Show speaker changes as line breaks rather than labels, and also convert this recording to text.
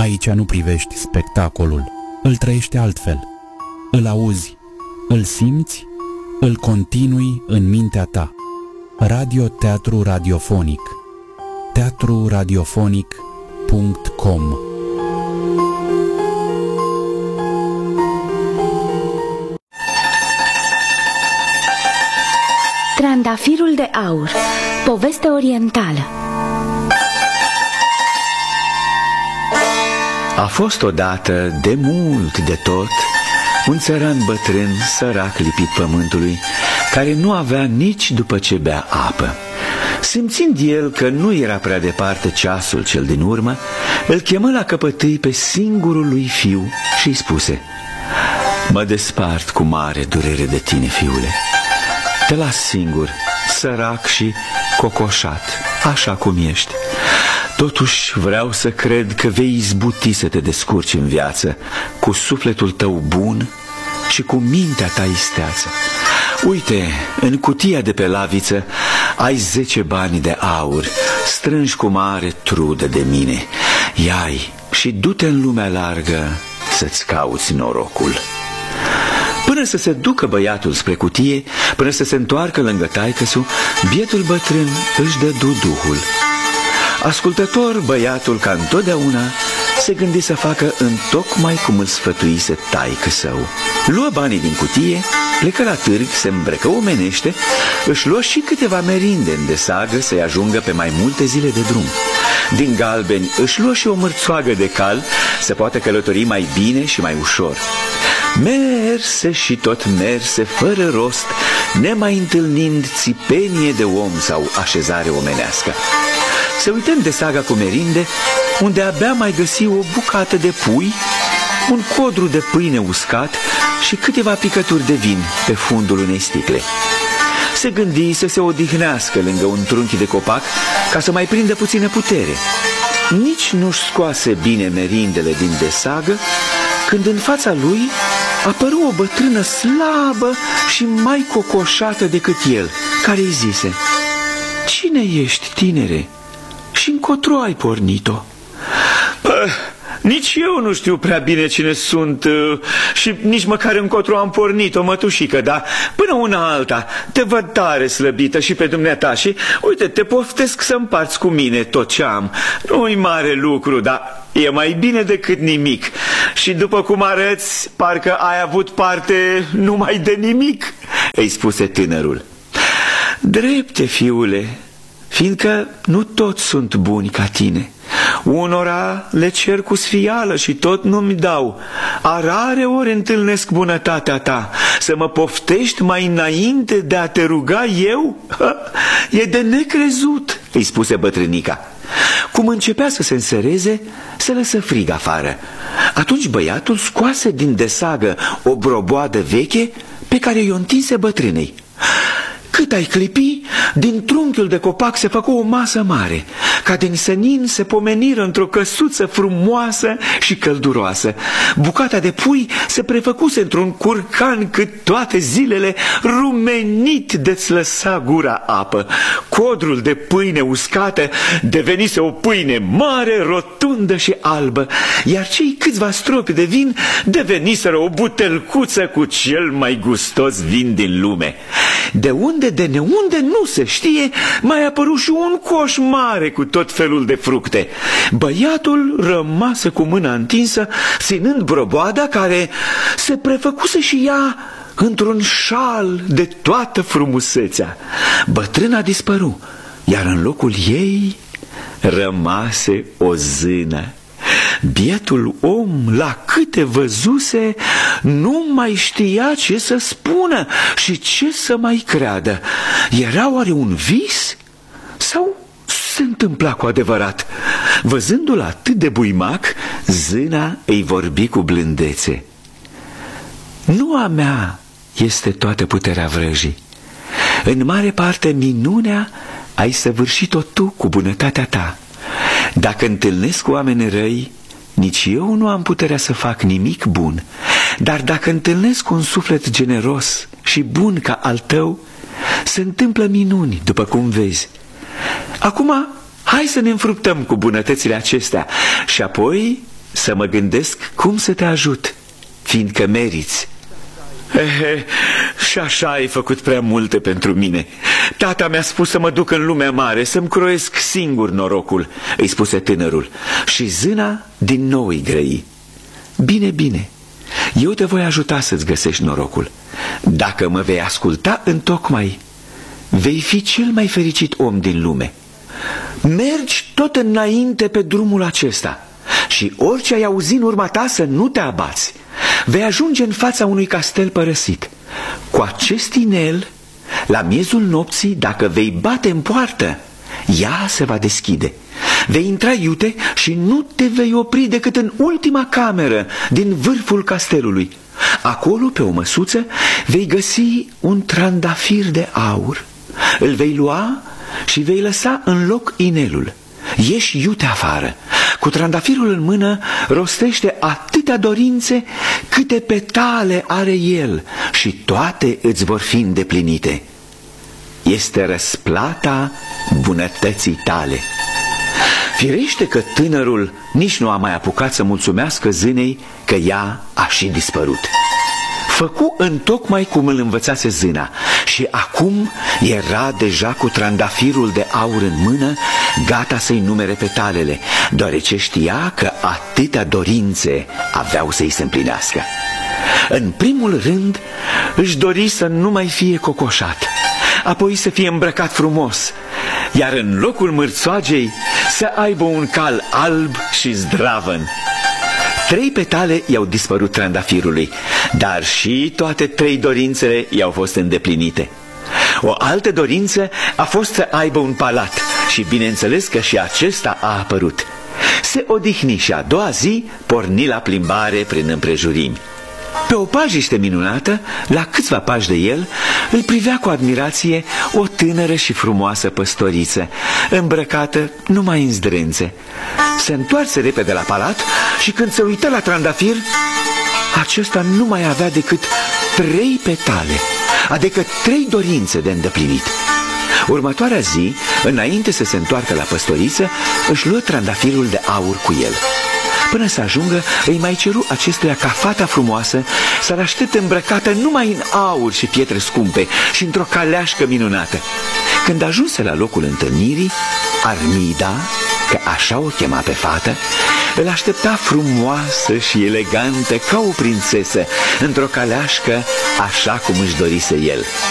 Aici nu privești spectacolul, îl trăiești altfel. Îl auzi, îl simți, îl continui în mintea ta. Radio-teatru radiofonic. teatruradiofonic.com.
Trandafirul de aur. Poveste orientală.
A fost odată, de mult de tot, un țăran bătrân, sărac lipit pământului, care nu avea nici după ce bea apă. Simțind el că nu era prea departe ceasul cel din urmă, îl chemă la căpătâi pe singurul lui fiu și îi spuse: "Mă despart cu mare durere de tine, fiule. Te las singur, sărac și cocoșat, așa cum ești. Totuși vreau să cred că vei izbuti să te descurci în viață, cu sufletul tău bun și cu mintea ta isteață. Uite, în cutia de pe laviță ai 10 bani de aur, strângi cu mare trudă de mine. Ia-i și du-te în lumea largă să-ți cauți norocul." Până să se ducă băiatul spre cutie, până să se întoarcă lângă taică-su, bietul bătrân își dădu duhul. Ascultător, băiatul, ca întotdeauna, se gândi să facă întocmai cum îl sfătuise taică-său. Luă banii din cutie, plecă la târg, se îmbrăcă omenește, își luă și câteva merinde în desagă să-i ajungă pe mai multe zile de drum. Din galbeni își luă și o mărțoagă de cal să poată călători mai bine și mai ușor. Merse și tot merse fără rost, nemai întâlnind țipenie de om sau așezare omenească. Se uită în desaga cu merinde, unde abia mai găsi o bucată de pui, un codru de pâine uscat și câteva picături de vin pe fundul unei sticle. Se gândi să se odihnească lângă un trunchi de copac ca să mai prindă puțină putere. Nici nu-și scoase bine merindele din desagă, când în fața lui apăru o bătrână slabă și mai cocoșată decât el, care îi zise: "Cine ești, tinere? Și încotro ai pornit-o?" "Nici eu nu știu prea bine cine sunt și nici măcar încotro am pornit-o, mătușică, dar până una alta te văd tare slăbită și pe dumneata și uite, te poftesc să împarți cu mine tot ce am. Nu-i mare lucru, dar e mai bine decât nimic. Și după cum arăți, parcă ai avut parte numai de nimic," îi spuse tânărul. "Drepte, fiule, fiindcă nu toți sunt buni ca tine. Unora le cer cu sfială și tot nu-mi dau. A rare ori întâlnesc bunătatea ta. Să mă poftești mai înainte de a te ruga eu? E de necrezut," îi spuse bătrânica. Cum începea să se însereze, se lăsă frig afară. Atunci băiatul scoase din desagă o broboadă veche pe care i-o întinse bătrânei. Cât ai clipi, din trunchiul de copac se făcu o masă mare, ca din senin se pomeniră într-o căsuță frumoasă și călduroasă. Bucata de pui se prefăcuse într-un curcan cât toate zilele, rumenit de-ți lăsa gura apă. Codrul de pâine uscată devenise o pâine mare, rotundă și albă, iar cei câțiva stropi de vin deveniseră o butelcuță cu cel mai gustos vin din lume. De neunde nu se știe, mai apărut și un coș mare cu tot felul de fructe. Băiatul rămase cu mâna întinsă, ținând broboada care se prefăcuse și ea într-un șal de toată frumusețea. Bătrâna dispăru, iar în locul ei rămase o zână. Bietul om, la câte văzuse, nu mai știa ce să spună și ce să mai creadă. Era oare un vis sau se întâmpla cu adevărat? Văzându-l atât de buimac, zâna îi vorbi cu blândețe: "Nu a mea este toată puterea vrăjii. În mare parte minunea ai săvârșit-o tu cu bunătatea ta. Dacă întâlnesc cu oameni răi, nici eu nu am puterea să fac nimic bun. Dar dacă întâlnesc un suflet generos și bun ca al tău, se întâmplă minuni, după cum vezi. Acum, hai să ne înfruptăm cu bunătățile acestea și apoi să mă gândesc cum să te ajut, fiindcă meriți. Și așa ai făcut prea multe pentru mine. Tata mi-a spus să mă duc în lumea mare, să-mi croiesc singur norocul, îi spuse tânărul. Și zâna din nou îi grăi. Bine, bine, eu te voi ajuta să-ți găsești norocul. Dacă mă vei asculta întocmai, vei fi cel mai fericit om din lume. Mergi tot înainte pe drumul acesta și orice ai auzi în urma ta să nu te abați. Vei ajunge în fața unui castel părăsit. Cu acest inel, la miezul nopții, dacă vei bate în poartă, ea se va deschide. Vei intra iute și nu te vei opri decât în ultima cameră din vârful castelului. Acolo, pe o măsuță, vei găsi un trandafir de aur. Îl vei lua și vei lăsa în loc inelul. Ieși iute afară. Cu trandafirul în mână rostește atâtea dorințe câte petale are el și toate îți vor fi îndeplinite. Este răsplata bunătății tale. Firește că tânărul nici nu a mai apucat să mulțumească zânei că ea a și dispărut. Făcu întocmai cum îl învățase zâna și acum era deja cu trandafirul de aur în mână, gata să-i numere petalele, deoarece știa că atâtea dorințe aveau să-i se împlinească. În primul rând își dori să nu mai fie cocoșat, apoi să fie îmbrăcat frumos, iar în locul mârțoagei să aibă un cal alb și zdravăn. 3 petale i-au dispărut trandafirului, dar și toate 3 dorințele i-au fost îndeplinite. O altă dorință a fost să aibă un palat și bineînțeles că și acesta a apărut. Se odihni și a doua zi porni la plimbare prin împrejurimi. Pe o pajiște minunată, la câțiva pași de el, îl privea cu admirație o tânără și frumoasă păstoriță, îmbrăcată numai în zdrențe. Se întoarse repede la palat și când se uită la trandafir, acesta nu mai avea decât 3 petale, adică 3 dorințe de îndeplinit. Următoarea zi, înainte să se întoarcă la păstoriță, își luă trandafirul de aur cu el. Până să ajungă, îi mai ceru acestuia ca fata frumoasă să-l aștepte îmbrăcată numai în aur și pietre scumpe și într-o caleașcă minunată. Când ajunse la locul întâlnirii, Armida, că așa o chema pe fată, îl aștepta frumoasă și elegantă ca o prințesă, într-o caleașcă așa cum își dorise el.